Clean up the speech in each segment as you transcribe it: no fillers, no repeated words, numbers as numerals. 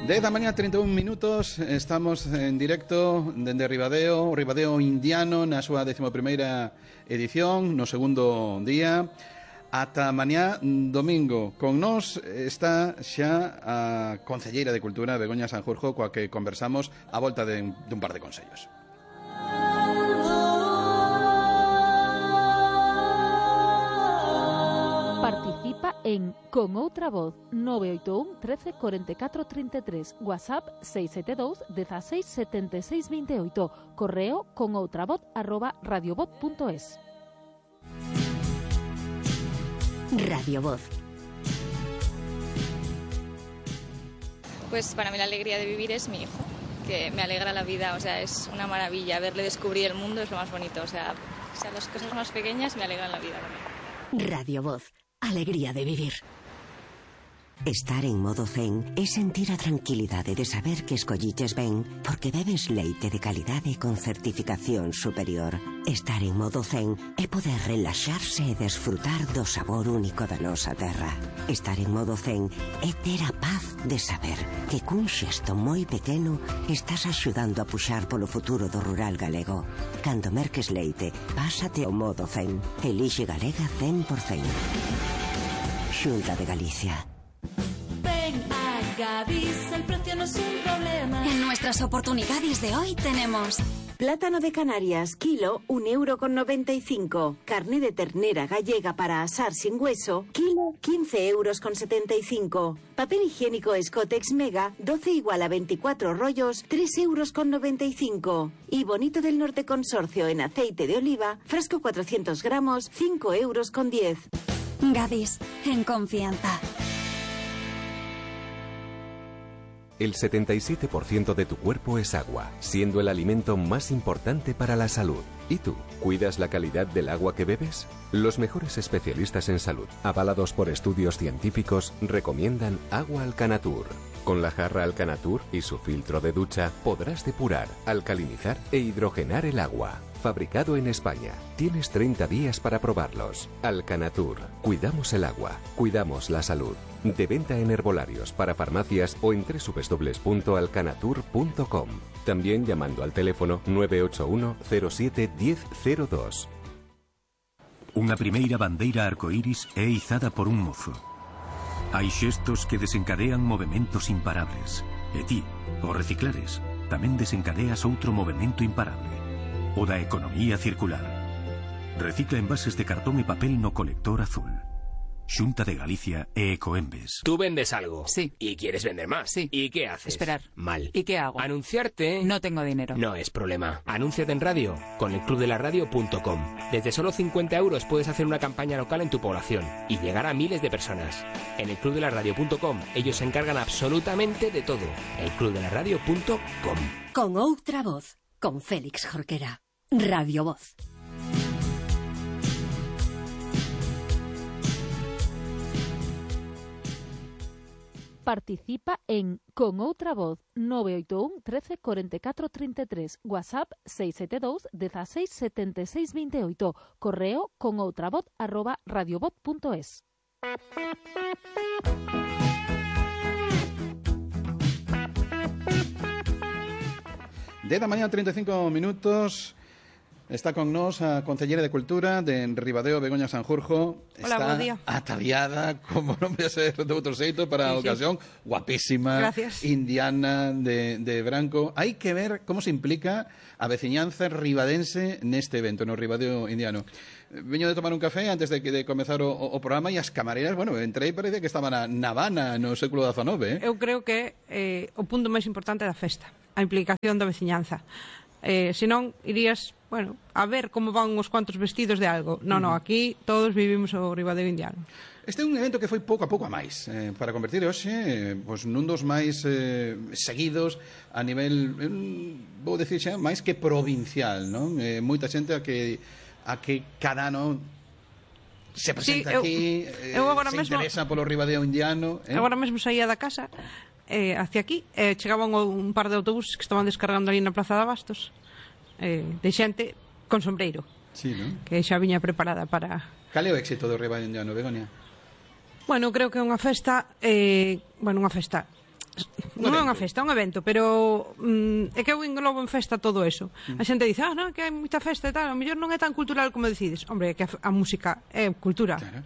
10 da mañá, 31 minutos. Estamos en directo dende Ribadeo, o Ribadeo Indiano, na súa 11ª edición, no segundo día. Ata mañá domingo. Con nós está xa a concelleira de Cultura, Begoña Sanjurjo, coa que conversamos a volta dun par de consellos. Participa en Con Outra Voz 981 13 44 33, WhatsApp 672 16 76 28, correo conoutravoz@radiovoz.es. Radio Voz. Pues para mí la alegría de vivir es mi hijo, que me alegra la vida, o sea, es una maravilla. Verle descubrir el mundo es lo más bonito, o sea las cosas más pequeñas me alegran la vida también. Radio Voz. Alegría de vivir. Estar en modo zen é sentir a tranquilidade de saber que escolliches ben porque bebes leite de calidade con certificación superior. Estar en modo zen é poder relaxarse e desfrutar do sabor único da nosa terra. Estar en modo zen é ter a paz de saber que cun xesto moi pequeno estás axudando a puxar polo futuro do rural galego. Cando merques leite, pásate ao modo zen. Elixe Galega 100%. Xunta de Galicia. Ven a Gadis, el precio no es un problema. En nuestras oportunidades de hoy tenemos plátano de Canarias, kilo, 1,95 €. Carne de ternera gallega para asar sin hueso, kilo, 15,75 €. Papel higiénico Scottex Mega, 12 igual a 24 rollos, 3,95 €. Y Bonito del Norte Consorcio en aceite de oliva, frasco 400 gramos, 5,10 €. Gadis, en confianza. El 77% de tu cuerpo es agua, siendo el alimento más importante para la salud. ¿Y tú? ¿Cuidas la calidad del agua que bebes? Los mejores especialistas en salud, avalados por estudios científicos, recomiendan agua Alcanatur. Con la jarra Alcanatur y su filtro de ducha podrás depurar, alcalinizar e hidrogenar el agua. Fabricado en España. Tienes 30 días para probarlos. Alcanatur. Cuidamos el agua. Cuidamos la salud. De venta en herbolarios, para farmacias o en www.alcanatur.com. También llamando al teléfono 981 07 1002. Unha primeira bandeira arcoíris é izada por un mozo. Hai xestos que desencadean movementos imparables. E ti, ao reciclares, tamén desencadeas outro movemento imparable. O da economía circular. Recicla envases de cartón e papel no colector azul. Xunta de Galicia e Ecoembes. Tú vendes algo. Sí. ¿Y quieres vender más? Sí. ¿Y qué haces? Esperar. Mal. ¿Y qué hago? Anunciarte. No tengo dinero. No es problema. Anúnciate en radio con elclubdelaradio.com. Desde solo 50 € puedes hacer una campaña local en tu población y llegar a miles de personas. En elclubdelaradio.com ellos se encargan absolutamente de todo. elclubdelaradio.com. Con Outra Voz, con Félix Jorquera. Radio Voz. Participa en Con Outra Voz 981 13 44 33, WhatsApp 672 16 76 28, correo conoutravoz@radiovoz.es. De mañana, 35 minutos. Está con nós a concelleira de Cultura de Ribadeo, Begoña Sanjurjo. Hola, está bo día. ataviada, como non vai ser de outro xeito, para a ocasión. Guapísima, Gracias. indiana, de branco. Hai que ver como se implica a veciñanza ribadense neste evento, no Ribadeo Indiano. Veño de tomar un café antes de comezar o programa e as camareras, bueno, entrei e parece que estaban na Habana no século XIX. Eu creo que o punto máis importante da festa, a implicación da veciñanza. Senón, irías, bueno, a ver como van uns cuantos vestidos de algo. No, aquí todos vivimos o Ribadeo Indiano. Este é un evento que foi pouco a pouco a máis, para convertir hoxe pois, nun dos máis seguidos a nivel, vou dicir xa, máis que provincial, non? Moita xente a que cada ano se presenta aquí, se interesa polo Ribadeo Indiano. Agora mesmo saía da casa hacia aquí, chegaban un par de autobuses que estaban descargando ali na Plaza de Abastos, de xente con sombreiro, sí, ¿no? Que xa viña preparada para... Cal é o éxito do Ribadeo Indiano, Begoña? Bueno, creo que é unha festa, unha festa non é unha festa, é un evento, pero é que eu englobo en festa todo eso. A xente dice, non, que hai moita festa e tal, a mellor non é tan cultural como decides. Hombre, é que a música é cultura. Claro.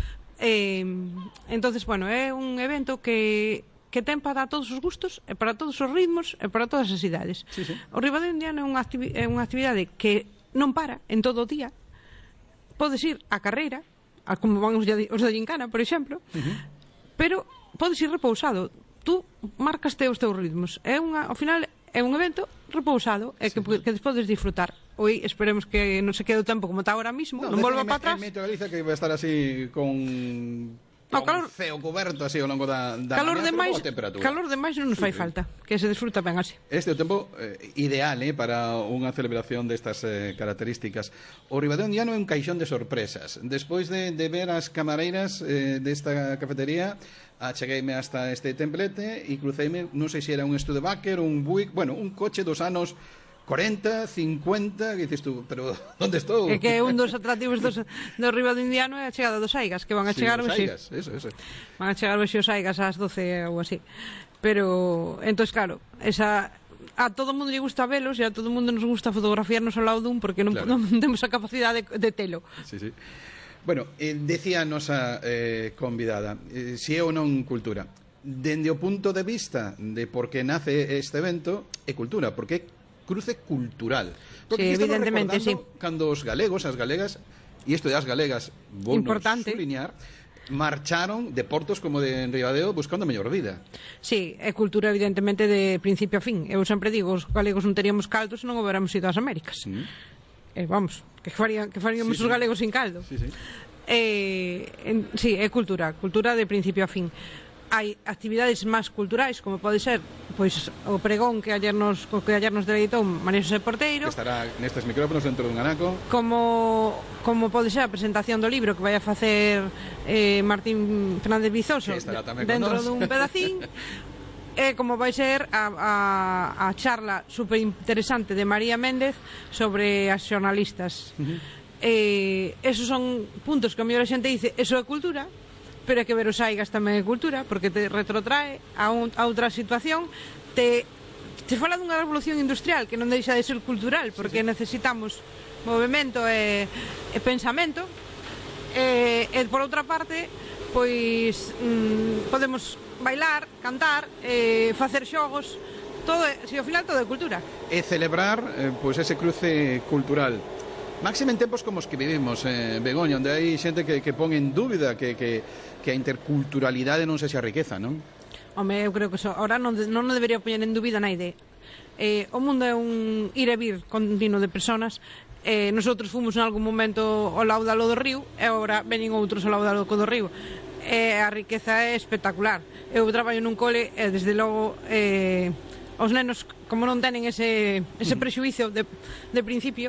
Entonces, bueno, é un evento que ten para todos os gustos, e para todos os ritmos, e para todas as idades. Sí, sí. O Ribadeo Indiano é unha actividade que non para en todo o día. Podes ir á carreira, como van os da Gincana, por exemplo, pero podes ir repousado. Tú marcaste os teus ritmos. Ao final é un evento repousado e que despois podes disfrutar. Hoy esperemos que non se quede o tempo como está ahora mismo, non volva para atrás. En Meteo Galicia que vai estar así con ceo coberto así ao longo da calor mañá, calor demais non nos fai falta, que se disfruta ben así. Este é o tempo ideal para unha celebración destas características. O Ribadeo Indiano é un caixón de sorpresas. Despois de ver as camareiras desta cafetería, achegueime hasta este templete e cruceime, non sei se era un Studebaker, un Buick, bueno, un coche dos anos 40, 50, que dices tú, pero onde estou? É que un dos atractivos do Ribadeo Indiano é a chegada dos Aigas, que van a chegar hoxe. Eso. Van a chegar hoxe os Aigas ás 12 ou así. Pero, entonces, claro, a todo mundo lle gusta velos e a todo mundo nos gusta fotografiarnos ao lado dun porque non temos a capacidade de telo. Sí. Bueno, decía a nosa convidada, se é ou non cultura. Dende o punto de vista de por que nace este evento, é cultura, porque é cruce cultural. Porque sí, evidentemente, sí. Cando os galegos, as galegas, e isto de as galegas, vou subliñar, marcharon de portos como de Ribadeo buscando a mellor vida. Sí, é cultura evidentemente de principio a fin. Eu sempre digo, os galegos non teríamos caldo se non houbéramos ido ás Américas. Vamos, que faríamos os galegos sin caldo. Sí. Sí, é cultura de principio a fin. Hai actividades máis culturais, como pode ser pois o pregón que ayer nos deleitou María Xosé Porteiro, que estará nestes micrófonos dentro dun anaco, como pode ser a presentación do libro que vai a facer Martín Fernández Vizoso dentro dun pedacín, e como vai ser a charla super interesante de María Méndez sobre as xornalistas. Esos son puntos que a mellor a xente dice, eso é cultura, pero hai que ver os Aigas tamén é cultura, porque te retrotrae a outra situación, te fala dunha revolución industrial que non deixa de ser cultural, porque necesitamos movimento e pensamento, e por outra parte pois podemos bailar, cantar, facer xogos, todo, si ao final todo é cultura. E celebrar pois ese cruce cultural. Máxime en tempos como os que vivimos, Begoña, onde hai xente que pon en dúbida que a interculturalidade non se xa riqueza, non? Home, eu creo que ahora non debería poñer en dúbida naide. O mundo é un ir e vir continuo de personas. Nosotros fomos en algún momento ao laudalo do río e agora veñen outros ao laudalo do río. A riqueza é espectacular. Eu traballo nun cole e desde logo os nenos, como non tenen ese prexuizo de principio,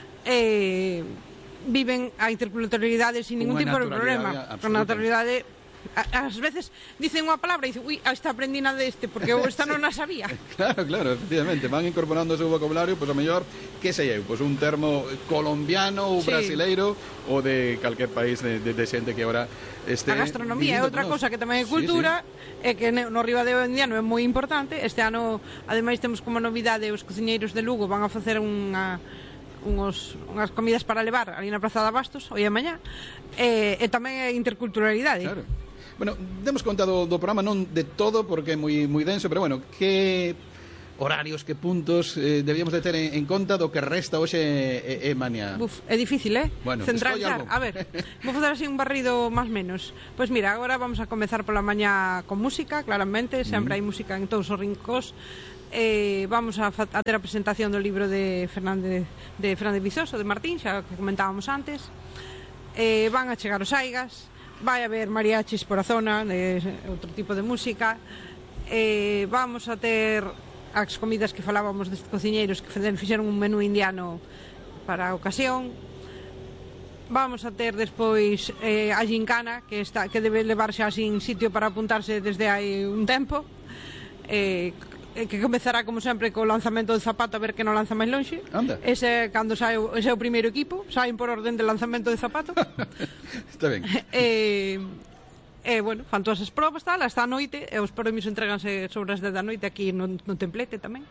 viven a interculturalidade sin ningún tipo de problema. Con naturalidade, ás veces dicen unha palabra e dicen, ui, esta aprendina deste, porque eu esta non a sabía. Claro, efectivamente, van incorporando o seu vocabulario, pois a mellor, que sei eu, pois un termo colombiano ou brasileiro ou de calquer país de xente que agora este. A gastronomía é outra cosa que tamén é cultura, é que no Ribadeo Indiano é moi importante. Este ano, ademais, temos como novidade os cociñeiros de Lugo van a facer unhas comidas para levar ali na Praza de Abastos hoy e mañá, e tamén é interculturalidade. Claro. Bueno, demos conta do programa, non de todo porque é moi denso, pero bueno, que horarios, que puntos debíamos de ter en conta do que resta hoxe e mañá? É difícil, Bueno, centralizar. A ver, vou facer así un barrido máis menos. Pois mira, agora vamos a comezar pola mañá con música, claramente, sempre hai música en todos os rincóns. Vamos a ter a presentación do libro de Fernández Vizoso, de Martín, xa que comentábamos antes. Van a chegar os Aigas, vai haber mariachis por a zona, outro tipo de música. Vamos a ter as comidas que falábamos destes cociñeiros que fixeron un menú indiano para a ocasión. Vamos a ter despois a Gincana, que debe levarse así en sitio para apuntarse desde hai un tempo, que comezará como sempre co lanzamento do zapato, a ver que non lanza máis lonxe. Anda. Ese é o primeiro equipo, saen por orden de lanzamento de zapato. Está ben. bueno, fan todas as probas, tal, hasta a noite, e os premios entreganse sobre as 10 da noite aquí no templete tamén.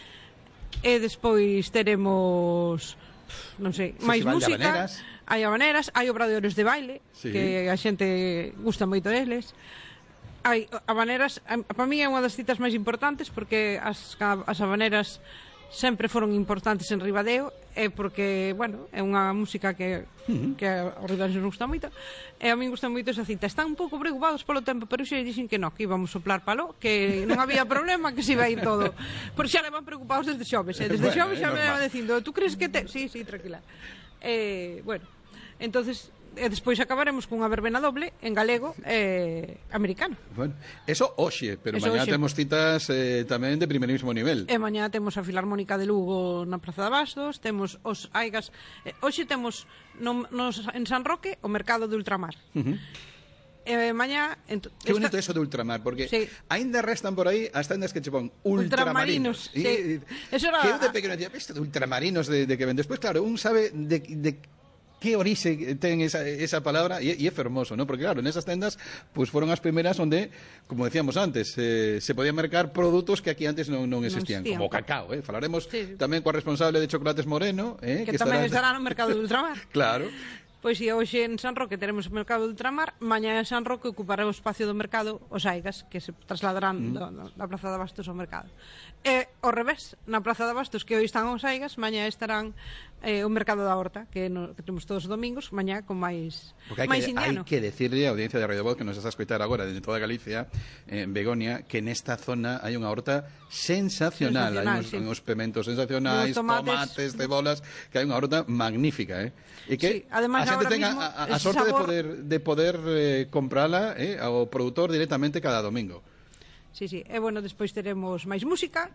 E despois teremos, non sei, máis música, hai habaneras, hai obradoiros de baile, que a xente gusta moito deles. Hai habaneras, para mí é unha das citas máis importantes, porque as habaneras sempre foron importantes en Ribadeo, é porque, bueno, é unha música que aos ribadeños nos gusta moito, e a mí gusta moito esa cita. Están un pouco preocupados polo tempo, pero xe dixen que non, que íbamos soplar palo, que non había problema, que se iba a ir todo. Por xa levan preocupados desde xoves, desde xoves xa me levan dicindo, tú crees que te... Sí, tranquila. Bueno, entonces... E despois acabaremos cunha verbena doble en galego e americano. Bueno, eso hoxe, pero mañá temos citas tamén de primerísimo nivel. E mañá temos a Filarmónica de Lugo na Praza de Abastos, temos os Aigas, hoxe temos en San Roque o mercado de ultramar. Mañá que bonito eso de ultramar, porque aínda restan por aí as tendas que che pon ultramarinos. Eso era... Que eu de pequeno decía, isto de ultramarinos de que ven. Despois, claro, un sabe de que orixe ten esa palabra, e é fermoso, ¿no? Porque claro, nesas tendas pues fueron as primeras onde, como decíamos antes, se podían mercar produtos que aquí antes non existían, como o cacao, falaremos tamén coa responsable de Chocolates Moreno, que tamén estará no mercado de ultramar. Claro. Pois si hoxe en San Roque teremos o mercado de ultramar, mañá en San Roque ocupará o espacio do mercado os Aigas, que se trasladarán da Praza de Abastos ao mercado. E ao revés, na Praza de Abastos, que hoxe están os Aigas, mañá estarán o mercado da Horta, que temos todos os domingos, mañá con máis indiano. Hai que decirle á audiencia de Radio Voz que nos está a escoitar agora desde toda Galicia, en Begoña, que nesta zona hai unha horta sensacional. Hai uns pementos sensacionais, tomates, cebolas, que hai unha horta magnífica, e que a xente ten a sorte de poder comprala ao produtor directamente cada domingo. Sí, e bueno, despois teremos máis música,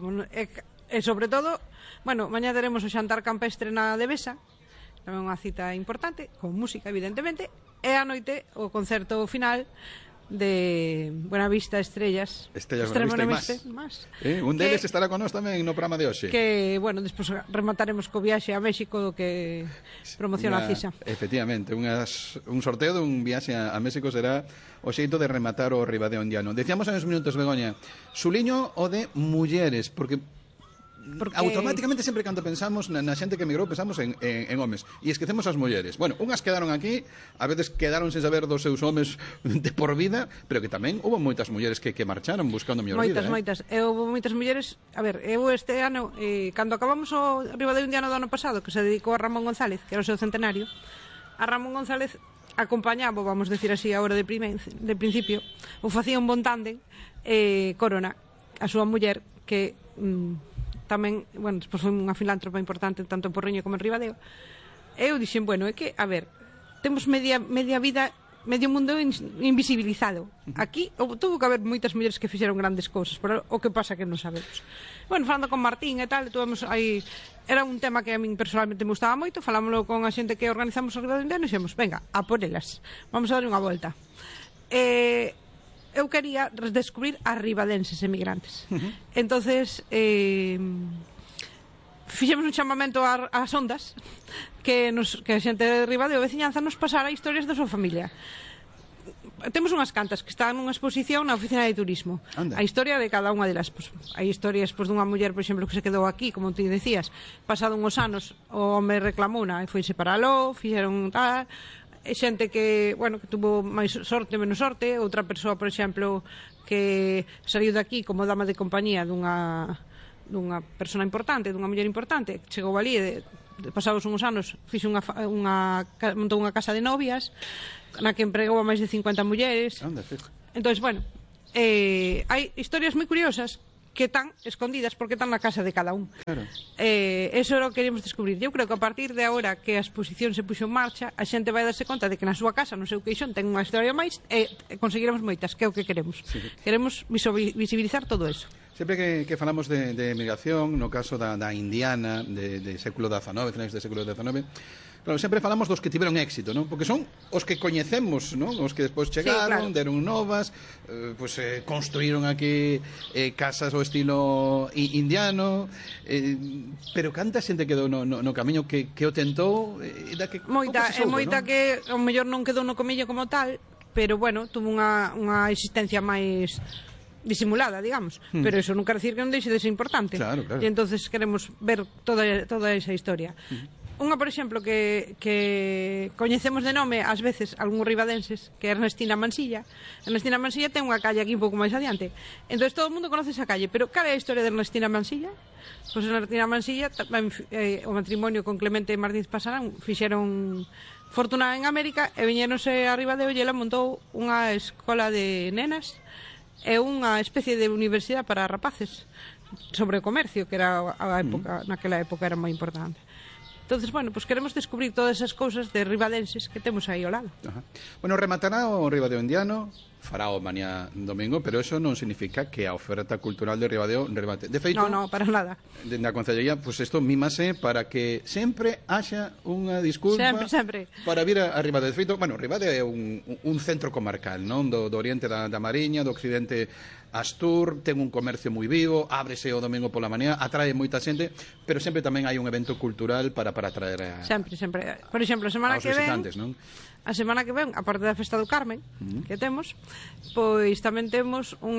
e sobre todo, bueno, mañá teremos o xantar campestre na Devesa, tamén unha cita importante, con música, evidentemente, e a noite o concerto final de Buenavista Estrellas Buenavista e más. Un deles estará con nós tamén no programa de hoxe, que, bueno, despois remataremos co viaxe a México que promociona a CISA. Efectivamente, un sorteo dun viaxe a México será o xeito de rematar o Ribadeo indiano. Decíamos en uns minutos, Begoña, suliño o de mulleres, porque automáticamente sempre cando pensamos na xente que emigrou pensamos en homes e esquecemos as mulleres. Bueno, unhas quedaron aquí, a veces quedaron sen saber dos seus homes de por vida, pero que tamén houve moitas mulleres que marcharon buscando mellor vida. Moitas. Houve moitas mulleres. A ver, eu este ano, cando acabamos o Ribadeo indiano do ano pasado, que se dedicou a Ramón González, que era o seu centenario, a Ramón González acompañaba, vamos decir así, agora de principio, ou facía un bon tándem, Corona, a súa muller, que tamén, bueno, despois foi unha filántropa importante tanto en Porriño como en Ribadeo. Eu dixen, bueno, é que, a ver, temos media vida, medio mundo invisibilizado. Aquí tuvo que haber moitas mulleres que fixeron grandes cousas, pero o que pasa que non sabemos. Bueno, falando con Martín e tal, tuvemos aí, era un tema que a min personalmente me gustaba moito, falámoslo con a xente que organizamos o Ribadeo indiano e dixemos, venga, a por elas, vamos a dar unha volta. Eu quería descubrir as ribadenses emigrantes. Entonces fixemos un chamamento ás ondas que a xente de Ribadeo veciñanza nos pasara historias da súa familia. Temos unhas cantas que están nunha exposición na oficina de turismo. A historia de cada unha delas. Hai historias dunha muller, por exemplo, que se quedou aquí, como ti decías, pasado uns anos o home reclamouna e foise para aló, fixeron tal... xente que, bueno, que tuvo máis sorte, menos sorte, outra persoa, por exemplo, que saiu de aquí como dama de compañía dunha persona importante, dunha muller importante, chegou ali e pasados uns anos fixo montou unha casa de novias na que empregou a máis de 50 mulleres. Entón, bueno, hai historias moi curiosas que están escondidas porque están na casa de cada un. Claro. Eso era o que queríamos descubrir. Eu creo que a partir de agora que a exposición se puxo en marcha, a xente vai darse conta de que na súa casa, no seu queixón, ten unha historia máis e conseguiremos moitas, que é o que queremos. Sí. Queremos visibilizar todo eso. Sempre que falamos de emigración, no caso da indiana, de século XIX, finais do século XIX, claro, sempre falamos dos que tiveron éxito, ¿no? Porque son os que coñecemos, ¿no? Os que despois chegaron, deron novas, construíron aquí casas ao estilo indiano, pero canta xente quedou no camiño que o tentou, moita, que ao mellor non quedou no camiño como tal, pero bueno, tuvo unha existencia máis disimulada, digamos, pero eso non quer decir que non deixe de ser importante. Claro. E entonces queremos ver toda esa historia. Unha, por exemplo, que coñecemos de nome ás veces algúns ribadenses, que é Ernestina Mansilla. Ernestina Mansilla ten unha calle aquí un pouco máis adiante. Entonces todo o mundo conoce esa calle, pero cal é a historia de Ernestina Mansilla? Pois Ernestina Mansilla, o matrimonio con Clemente Martínez Pasarán, fixeron fortuna en América e viñéronse a Ribadeo e ela montou unha escola de nenas e unha especie de universidade para rapaces sobre o comercio, que era a época, naquela época era moi importante. Entonces, bueno, pues queremos descubrir todas esas cousas de ribadenses que temos aí ao lado. Bueno, rematará o Ribadeo Indiano, fará o mañá domingo, pero eso non significa que a oferta cultural de Ribadeo remate. De feito, no, para nada. Na Concellería, pues isto mímase para que sempre haxa unha disculpa sempre. Para vir a Ribadeo. De feito, bueno, Ribadeo é un centro comarcal, non? Do oriente da Mariña, do occidente Astur, ten un comercio moi vivo, ábrese o domingo pola mañá, atrae moita xente, pero sempre tamén hai un evento cultural para atraer a... Sempre. Por exemplo, a semana que ven... non? A semana que ven, aparte da Festa do Carmen, que temos, pois tamén temos un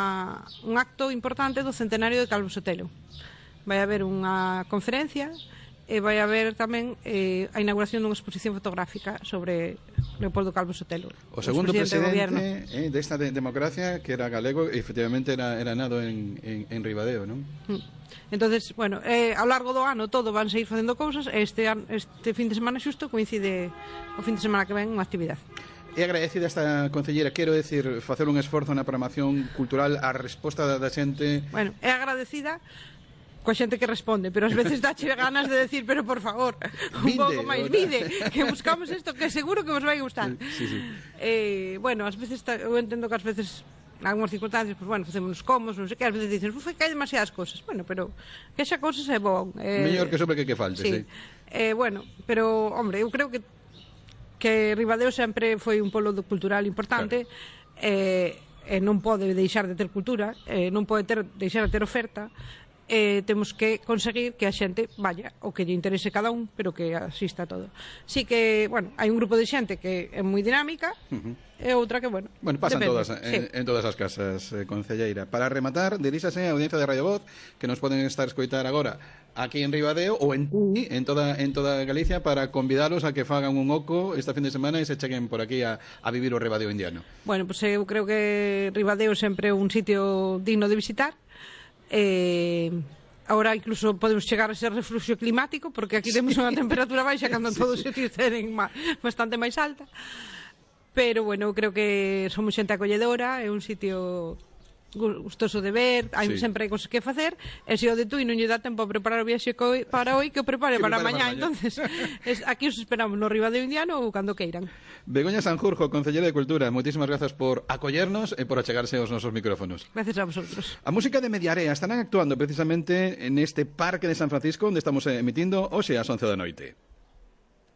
acto importante do centenario de Calvo Sotelo. Vai haber unha conferencia e vai haber tamén a inauguración dunha exposición fotográfica sobre Leopoldo Calvo Sotelo. O segundo presidente desta democracia, que era galego, efectivamente era nado en Ribadeo, non? Entonces, bueno, ao largo do ano todo van seguir facendo cousas e este fin de semana xusto coincide o fin de semana que ven unha actividade. É agradecida esta concelleira, quero decir, facer un esforzo na programación cultural a resposta da xente. Bueno, é agradecida coa xente que responde, pero ás veces dache ganas de decir, pero por favor, un pouco máis, vide, que buscamos isto que seguro que vos vai gustar. Sí. Bueno, ás veces eu entendo que ás veces algunhas circunstancias, pues bueno, facemos comos, non sei que, ás veces dicen, que hai demasiadas cosas. Bueno, pero que xa cosas é bon. Mellor que sobre que falte, sí. Bueno, pero, hombre, eu creo que Ribadeo sempre foi un polo cultural importante, e non pode deixar de ter cultura, non pode deixar de ter oferta, temos que conseguir que a xente vaya o que lle interese cada un, pero que asista a todo. Sí que, bueno, hai un grupo de xente que é moi dinámica e outra que, bueno, pasan depende. Todas en todas as casas, concelleira. Para rematar, diríxase a audiencia de Radio Voz, que nos poden estar escoitar agora aquí en Ribadeo ou en Tui, en toda Galicia, para convidalos a que fagan un oco esta fin de semana e se cheguen por aquí a vivir o Ribadeo indiano. Bueno, pues eu creo que Ribadeo sempre é un sitio digno de visitar. Ahora incluso podemos chegar a ser refluxo climático, porque aquí temos unha temperatura baixa cando todos os sitios tenen bastante máis alta, pero bueno, creo que somos xente acolledora, é un sitio gustoso de ver, sempre hai cosas que facer, e se o de Tui non lle dá tempo a preparar o viaxe para hoy, que o prepare para mañá. Entonces, aquí os esperamos no Ribadeo Indiano ou cando queiran. Begoña Sanjurjo, concelleira de Cultura, moitísimas grazas por acollernos e por achegarse aos nosos micrófonos. Gracias a vosotros. A música de Mediarea estarán actuando precisamente neste Parque de San Francisco, onde estamos emitindo hoxe ás 11 da noite.